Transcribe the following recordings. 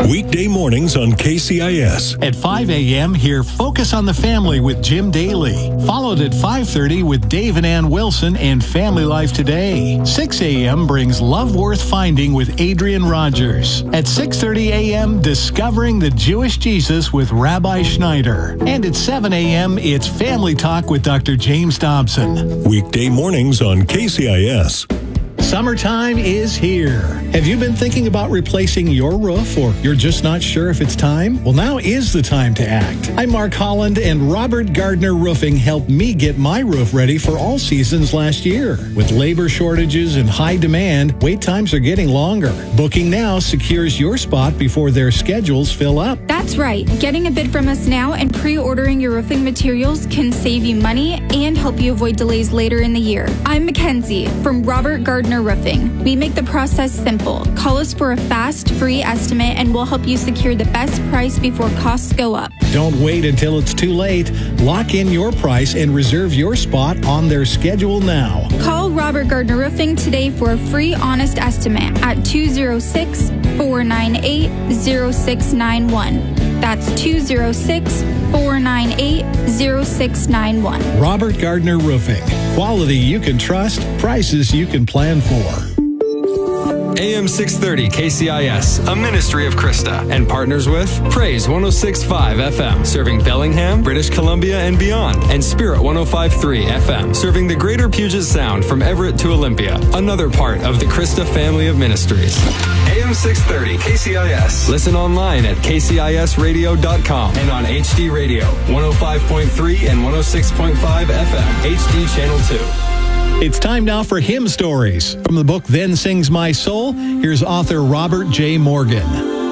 Weekday mornings on KCIS. At 5 a.m., hear Focus on the Family with Jim Daly. Followed at 5:30 with Dave and Ann Wilson and Family Life Today. 6 a.m. brings Love Worth Finding with Adrian Rogers. At 6:30 a.m., Discovering the Jewish Jesus with Rabbi Schneider. And at 7 a.m., it's Family Talk with Dr. James Dobson. Weekday mornings on KCIS. Summertime is here. Have you been thinking about replacing your roof, or you're just not sure if it's time? Well, now is the time to act. I'm Mark Holland, and Robert Gardner Roofing helped me get my roof ready for all seasons last year. With labor shortages and high demand, wait times are getting longer. Booking now secures your spot before their schedules fill up. That's right. Getting a bid from us now and pre-ordering your roofing materials can save you money and help you avoid delays later in the year. I'm Mackenzie from Robert Gardner Roofing. We make the process simple. Call us for a fast, free estimate, and we'll help you secure the best price before costs go up. Don't wait until it's too late. Lock in your price and reserve your spot on their schedule now. Call Robert Gardner Roofing today for a free, honest estimate at 206-498-0691. That's 206-498-0691. Robert Gardner Roofing. Quality you can trust, prices you can plan for. AM 630 KCIS, a ministry of Krista, and partners with Praise 106.5 FM, serving Bellingham, British Columbia, and beyond, and Spirit 105.3 FM, serving the greater Puget Sound from Everett to Olympia, another part of the Krista family of ministries. AM 630 KCIS. Listen online at kcisradio.com and on HD Radio, 105.3 and 106.5 FM, HD Channel 2. It's time now for Hymn Stories. From the book Then Sings My Soul, here's author Robert J. Morgan.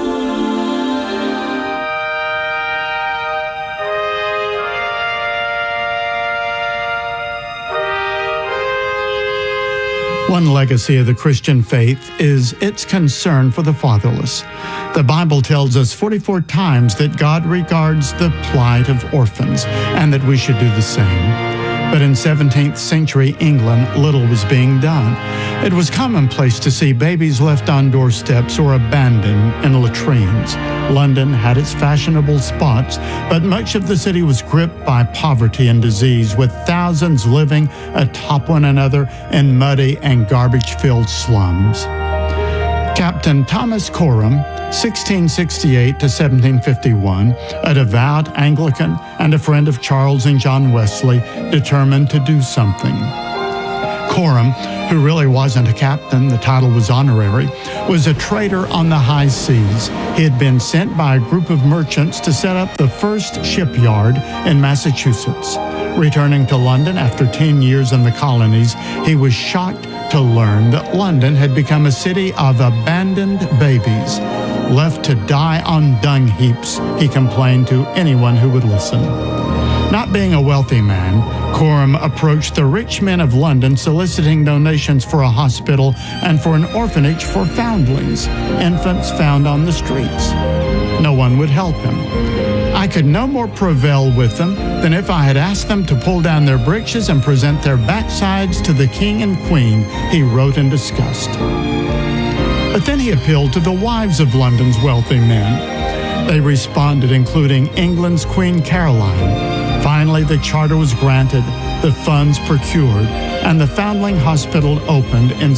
One legacy of the Christian faith is its concern for the fatherless. The Bible tells us 44 times that God regards the plight of orphans and that we should do the same. But in 17th century England, little was being done. It was commonplace to see babies left on doorsteps or abandoned in latrines. London had its fashionable spots, but much of the city was gripped by poverty and disease, with thousands living atop one another in muddy and garbage-filled slums. Captain Thomas Coram, 1668 to 1751, a devout Anglican and a friend of Charles and John Wesley, determined to do something. Coram, who really wasn't a captain, the title was honorary, was a trader on the high seas. He had been sent by a group of merchants to set up the first shipyard in Massachusetts. Returning to London after 10 years in the colonies, he was shocked to learn that London had become a city of abandoned babies, left to die on dung heaps, he complained to anyone who would listen. Not being a wealthy man, Coram approached the rich men of London soliciting donations for a hospital and for an orphanage for foundlings, infants found on the streets. No one would help him. I could no more prevail with them than if I had asked them to pull down their breeches and present their backsides to the king and queen, he wrote in disgust. But then he appealed to the wives of London's wealthy men. They responded, including England's Queen Caroline. Finally, the charter was granted, the funds procured, and the Foundling Hospital opened in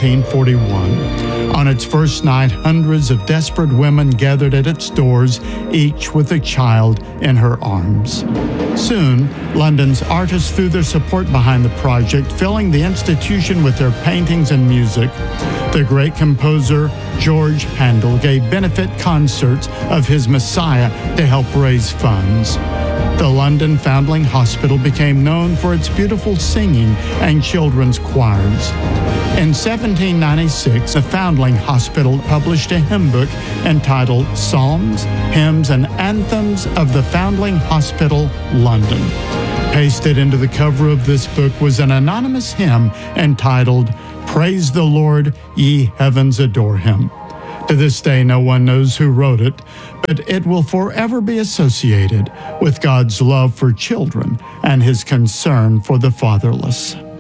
1741. On its first night, hundreds of desperate women gathered at its doors, each with a child in her arms. Soon, London's artists threw their support behind the project, filling the institution with their paintings and music. The great composer George Handel gave benefit concerts of his Messiah to help raise funds. The London Foundling Hospital became known for its beautiful singing and children's choirs. In 1796, the Foundling Hospital published a hymn book entitled Psalms, Hymns, and Anthems of the Foundling Hospital, London. Pasted into the cover of this book was an anonymous hymn entitled Praise the Lord, ye heavens adore him. To this day, no one knows who wrote it, but it will forever be associated with God's love for children and his concern for the fatherless.